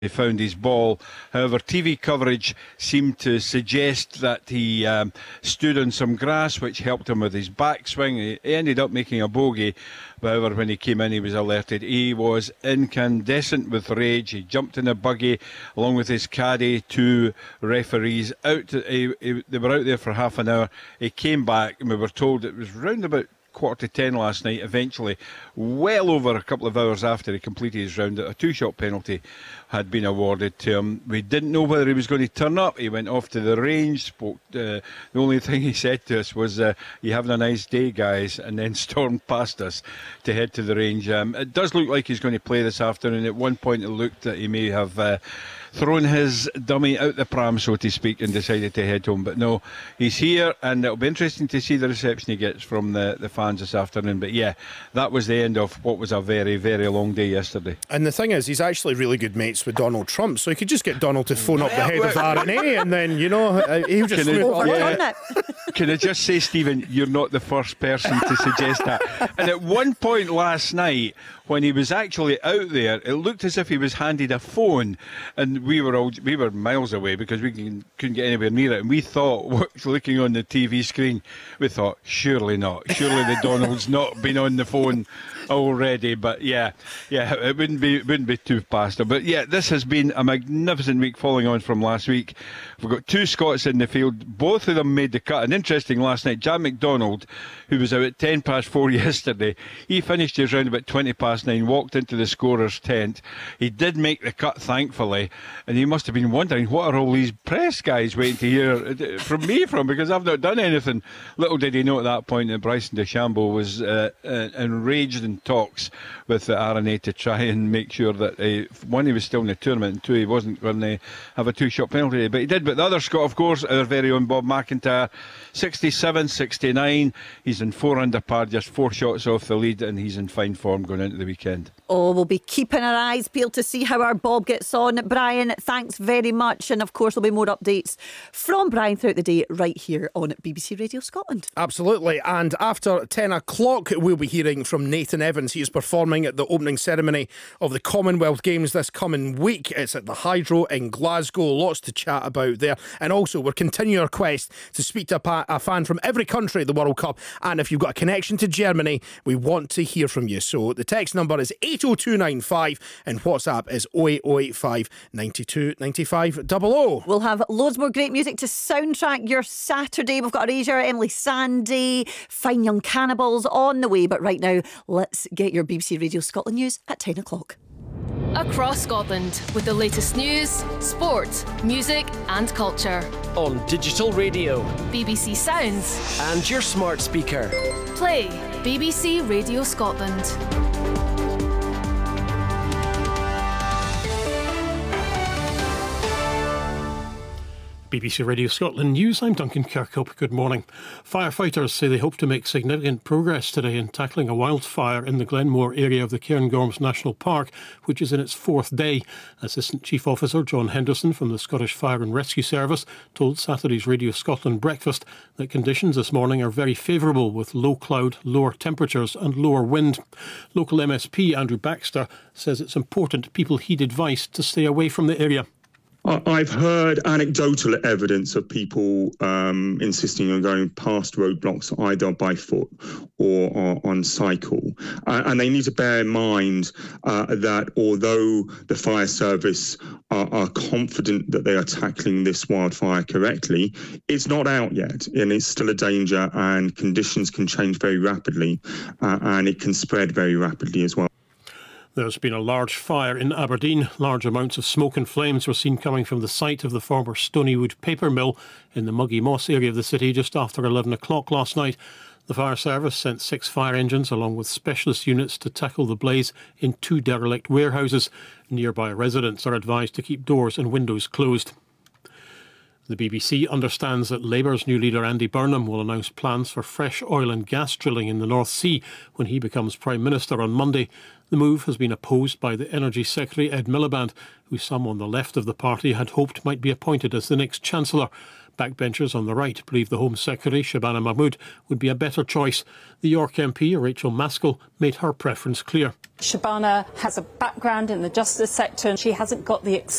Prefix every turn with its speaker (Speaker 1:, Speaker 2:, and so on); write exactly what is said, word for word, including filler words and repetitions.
Speaker 1: He found his ball. However, T V coverage seemed to suggest that he um, stood on some grass, which helped him with his backswing. He, he ended up making a bogey. However, when he came in, he was alerted. He was incandescent with rage. He jumped in a buggy along with his caddy, two referees. Out, he, he, they were out there for half an hour. He came back, and we were told it was round about quarter to ten last night. Eventually, well over a couple of hours after he completed his round, a two-shot penalty had been awarded to him. We didn't know whether he was going to turn up. He went off to the range, spoke. Uh, the only thing he said to us was, uh, "You having a nice day, guys?" and then stormed past us to head to the range. Um, it does look like he's going to play this afternoon. At one point, it looked that he may have uh, thrown his dummy out the pram, so to speak, and decided to head home. But no, he's here, and it'll be interesting to see the reception he gets from the, the fans this afternoon. But yeah, that was the end of what was a very, very long day yesterday.
Speaker 2: And the thing is, he's actually really good mates with Donald Trump, so he could just get Donald to phone up the head of the R N A, and then, you know, uh, he'll just
Speaker 1: Can
Speaker 2: flip
Speaker 1: I,
Speaker 2: yeah.
Speaker 1: Can I just say, Stephen, you're not the first person to suggest that. And at one point last night, when he was actually out there, it looked as if he was handed a phone, and we were all we were miles away because we can, couldn't get anywhere near it, and we thought, looking on the T V screen, we thought, surely not, surely the Donald's not been on the phone already. But yeah, yeah, it wouldn't be it wouldn't be too past. But yeah, this has been a magnificent week following on from last week. We've got two Scots in the field. Both of them made the cut. And interesting, last night, Jan McDonald, who was out at ten past four yesterday, he finished his round about twenty past nine, walked into the scorer's tent. He did make the cut, thankfully, and he must have been wondering, what are all these press guys waiting to hear from me from, because I've not done anything. Little did he know at that point that Bryson DeChambeau was uh, uh, enraged in talks with the R N A to try and make sure that uh, one, he was still in the tournament, and two, he wasn't going to have a two-shot penalty. But he did. But the other Scot, of course, our very own Bob McIntyre, sixty-seven sixty-nine. He's in four under par, just four shots off the lead, and he's in fine form going into the weekend.
Speaker 3: Oh, we'll be keeping our eyes peeled to see how our Bob gets on. Brian, thanks very much. And of course, there'll be more updates from Brian throughout the day right here on B B C Radio Scotland.
Speaker 2: Absolutely. And after ten o'clock, we'll be hearing from Nathan Evans. He is performing at the opening ceremony of the Commonwealth Games this coming week. It's at the Hydro in Glasgow. Lots to chat about there. And also, we're continuing our quest to speak to a, pa- a fan from every country at the World Cup. And if you've got a connection to Germany, we want to hear from you. So the text number is eight oh two nine five and WhatsApp is oh eight oh eight five nine two nine five double oh.
Speaker 3: We'll have loads more great music to soundtrack your Saturday. We've got Erasure, Emily Sandé, Fine Young Cannibals on the way. But right now, let's get your B B C Radio Scotland news at ten o'clock.
Speaker 4: Across Scotland with the latest news, sport, music and culture.
Speaker 5: On digital radio,
Speaker 4: B B C Sounds
Speaker 5: and your smart speaker.
Speaker 4: Play B B C Radio Scotland.
Speaker 6: B B C Radio Scotland News, I'm Duncan Kirkhope. Good morning. Firefighters say they hope to make significant progress today in tackling a wildfire in the Glenmore area of the Cairngorms National Park, which is in its fourth day. Assistant Chief Officer John Henderson from the Scottish Fire and Rescue Service told Saturday's Radio Scotland Breakfast that conditions this morning are very favourable, with low cloud, lower temperatures and lower wind. Local M S P Andrew Baxter says it's important people heed advice to stay away from the area.
Speaker 7: I've heard anecdotal evidence of people um, insisting on going past roadblocks either by foot or, or on cycle. Uh, and they need to bear in mind uh, that although the fire service are, are confident that they are tackling this wildfire correctly, it's not out yet, and it's still a danger, and conditions can change very rapidly uh, and it can spread very rapidly as well.
Speaker 6: There's been a large fire in Aberdeen. Large amounts of smoke and flames were seen coming from the site of the former Stonywood paper mill in the Muggy Moss area of the city just after eleven o'clock last night. The fire service sent six fire engines along with specialist units to tackle the blaze in two derelict warehouses. Nearby residents are advised to keep doors and windows closed. The B B C understands that Labour's new leader Andy Burnham will announce plans for fresh oil and gas drilling in the North Sea when he becomes Prime Minister on Monday. The move has been opposed by the Energy Secretary Ed Miliband, who some on the left of the party had hoped might be appointed as the next Chancellor. Backbenchers on the right believe the Home Secretary, Shabana Mahmood, would be a better choice. The York M P, Rachel Maskell, made her preference clear.
Speaker 8: Shabana has a background in the justice sector and she hasn't got the experience